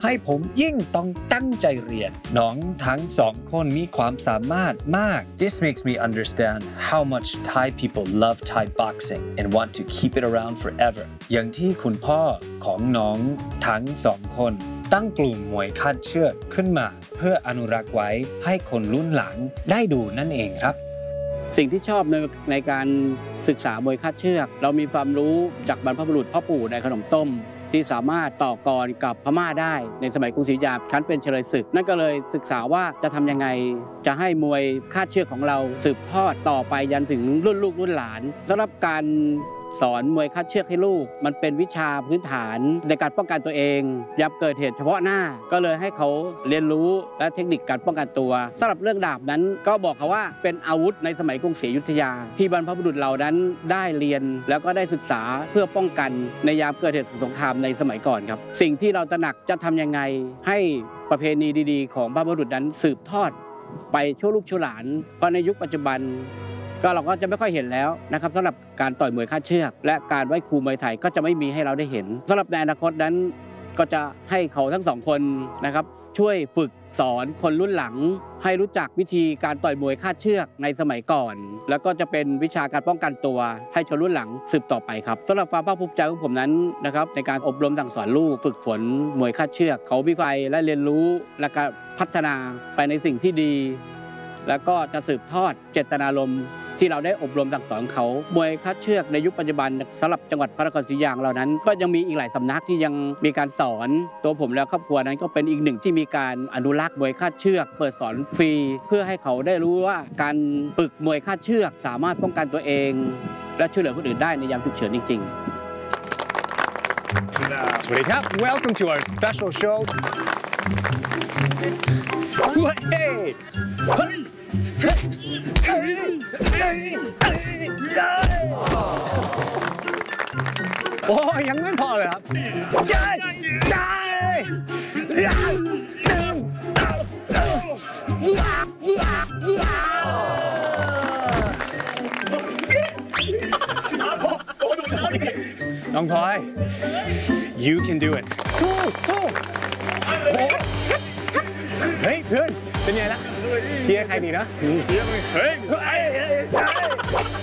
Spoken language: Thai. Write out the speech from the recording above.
ให้ผมยิ่งต้องตั้งใจเรียนน้องทั้งสองคนมีความสามารถมาก This makes me understand how much Thai people love Thai boxing and want to keep it around forever อย่างที่คุณพ่อของน้องทั้งสองคนตั้งกลุ่มมวยคาดเชือกขึ้นมาเพื่ออนุรักษ์ไว้ให้คนรุ่นหลังได้ดูนั่นเองครับสิ่งที่ชอบในการศึกษามวยคาดเชือกเรามีความรู้จากบรรพบุรุษพ่อปู่ในขนมต้มที่สามารถต่อกรกับพม่าได้ในสมัยกรุงศรีอยุธยาชั้นเป็นเฉลยศึกนั่นก็เลยศึกษาว่าจะทำยังไงจะให้มวยคาดเชือกของเราสืบทอดต่อไปยันถึงรุ่นลูกรุ่นหลานสำหรับการสอนมวยคาดเชือกให้ลูกมันเป็นวิชาพื้นฐานในการป้องกันตัวเองยับเกิดเหตุเฉพาะหน้าก็เลยให้เขาเรียนรู้และเทคนิคการป้องกันตัวสำหรับเรื่องดาบนั้นก็บอกเขาว่าเป็นอาวุธในสมัยกรุงศรีอยุธยาที่บรรพบุรุษเรานั้นได้เรียนแล้วก็ได้ศึกษาเพื่อป้องกันในยามเกิดเหตุสงครามในสมัยก่อนครับสิ่งที่เราตระหนักจะทำยังไงให้ประเพณีดีๆของบรรพบุรุษนั้นสืบทอดไปชั่วลูกชั่วหลานเพราะในยุคปัจจุบันก็เราก็จะไม่ค่อยเห็นแล้วนะครับสำหรับการต่อยมวยคาดเชือกและการไหว้ครูมวยไทยก็จะไม่มีให้เราได้เห็นสำหรับในอนาคตนั้นก็จะให้เขาทั้งสองคนนะครับช่วยฝึกสอนคนรุ่นหลังให้รู้จักวิธีการต่อยมวยคาดเชือกในสมัยก่อนแล้วก็จะเป็นวิชาการป้องกันตัวให้ชนรุ่นหลังสืบต่อไปครับสำหรับความภาคภูมิใจของผมนั้นนะครับในการอบรมสั่งสอนลูกฝึกฝนมวยคาดเชือกเขาวิจัยและเรียนรู้และก็พัฒนาไปในสิ่งที่ดีแล้วก็จะสืบทอดเจตนารมณ์ที่เราได้อบรมสั่งสอนเขามวยคาดเชือกในยุคปัจจุบันสำหรับจังหวัดพระนครศรีอยุธยาเรานั้นก็ยังมีอีกหลายสำนักที่ยังมีการสอนตัวผมและครอบครัวนั้นก็เป็นอีกหนึ่งที่มีการอนุรักษ์มวยคาดเชือกเปิดสอนฟรีเพื่อให้เขาได้รู้ว่าการฝึกมวยคาดเชือกสามารถป้องกันตัวเองและช่วยเหลือคนอื่นได้ในยามฉุกเฉินจริงๆสวัสดีครับ Welcome to our special show โอ้ยังไม่พอเลยครับน้องพลอย you can do it สู้เฮ้ยเพื่อนเป็นไงล่ะเชียร์ใครดีนะเชียร์เฮ้ย